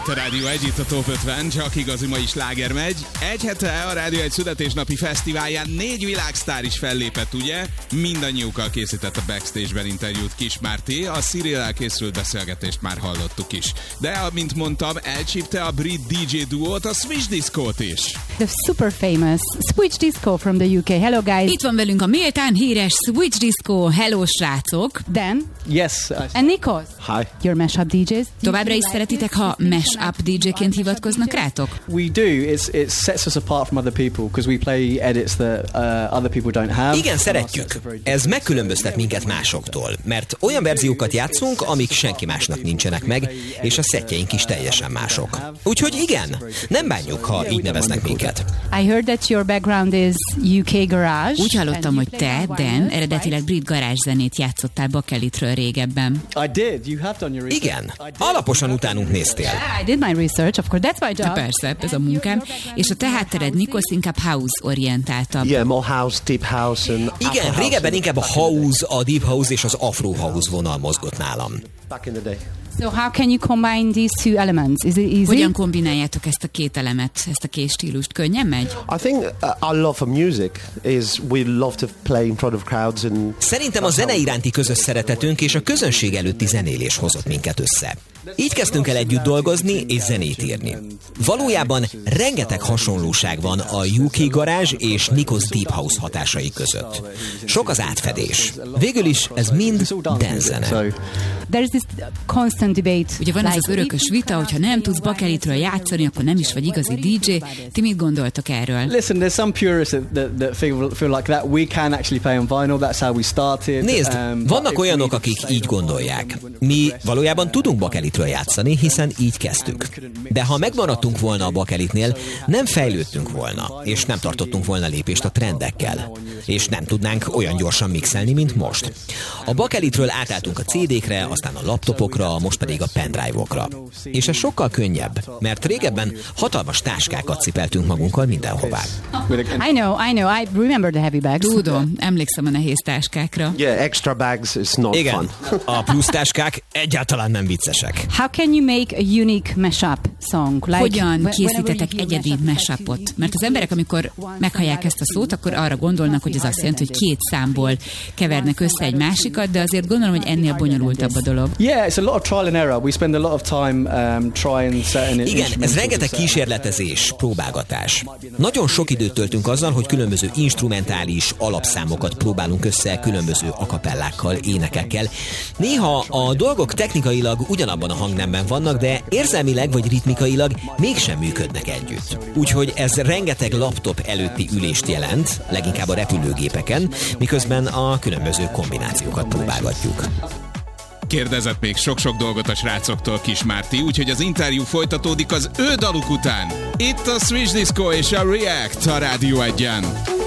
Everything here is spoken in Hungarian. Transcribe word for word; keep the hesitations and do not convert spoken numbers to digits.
a Rádió egy, itt a Top ötven, csak igazi mai sláger megy. Egy hete a Rádió egy születésnapi fesztiválján négy világsztár is fellépett, ugye? Mindannyiukkal készített a backstage-ben interjút Kis Márti, a Cyrillel készült beszélgetést már hallottuk is. De, mint mondtam, elcsípte a brit dé dzsé duót, a Switch Disco-t is. The super famous Switch Disco from the U K. Hello guys. Itt van velünk a méltán híres Switch Disco. Hello srácok. Dan. Yes. I... And Nikos. Hi. Your mashup dé dzsés. Továbbra is szeretitek, ha mashup dé dzséként hivatkoznak rátok? We do. It's, it sets us apart from other people because we play edits that uh, other people don't have. Igen, szeretjük. Ez megkülönböztet minket másoktól, mert olyan verziókat játszunk, amik senki másnak nincsenek meg, és a szettjeink is teljesen mások. Úgyhogy igen, nem bánjuk, ha így neveznek minket. I heard that your background is U K garage. Úgy hallottam, hogy te, Dan, eredetileg brit garázszenét játszottál bakelitről régebben. I did. You have done your research. Igen, alaposan utánunk néztél. I did my research, of course, that's my job. Persze, ez a munkám. És a te háttered, Nikos, inkább house-orientáltabb. Yeah, more house, deep house and Igen, régebben inkább a house, a deep house és az afro house vonal mozgott nálam. back in the day. So how can you combine these two elements? Is it easy? Hogyan kombináljátok ezt a két elemet, ezt a két stílust? Könnyen megy? I think uh, our love for music is we love to play in front of crowds and Szerintem a zene iránti közös szeretetünk és a közönség előtti zenélés hozott minket össze. Így kezdtünk el együtt dolgozni és zenét írni. Valójában rengeteg hasonlóság van a U K garázs és Nikos Deep House hatásai között. Sok az átfedés. Végül is ez mind dance zene. There's this constant debate. Ugye van ez az örökös vita, hogyha nem tudsz bakelitről játszani, akkor nem is vagy igazi dé dzsé. Ti mit gondoltok erről? Listen, there's some purists that, that, that feel, feel like that. We can actually play on vinyl. That's how we started. Nézd, Um, vannak olyanok, akik így gondolják. Mi valójában tudunk bakelitről játszani, hiszen így kezdtük. De ha megmaradtunk volna a bakelitnél, nem fejlődtünk volna, és nem tartottunk volna lépést a trendekkel. És nem tudnánk olyan gyorsan mixelni, mint most. A bakelitről átálltunk a cé dékre, aztán a laptopokra, most pedig a pendrive-okra. És ez sokkal könnyebb, mert régebben hatalmas táskákat cipeltünk magunkkal mindenhová. I know, I know. I remember the heavy bags. Tudom, emlékszem a nehéz táskákra. yeah, extra bags is not Igen, fun. a plusz táskák egyáltalán nem viccesek. How can you make a unique mashup song? Like Hogyan wh- készítetek whenever you egyedi mash up mashupot? section, Mert az emberek, amikor meghallják ezt a szót, akkor arra gondolnak, hogy ez azt jelenti, hogy két számból kevernek össze egy másikat, de azért gondolom, hogy ennél bonyolultabb a dolog. Yeah, it's a lot of trial and error. We spend a lot of time um, trying certain Igen, ez rengeteg kísérletezés, próbálgatás. Nagyon sok időt töltünk azzal, hogy különböző instrumentális alapszámokat próbálunk össze különböző akapellákkal, énekekkel. Néha a dolgok technikailag ugyanabban a hangnemben vannak, de érzelmileg vagy ritmikailag mégsem működnek együtt. Úgyhogy ez rengeteg laptop előtti ülést jelent, leginkább a repülőgépeken, miközben a különböző kombinációkat próbálgatjuk. Kérdezett még sok-sok dolgot a srácoktól Kis Márti, úgyhogy az interjú folytatódik az ő daluk után. Itt a Switch Disco és a React a Rádió egyen.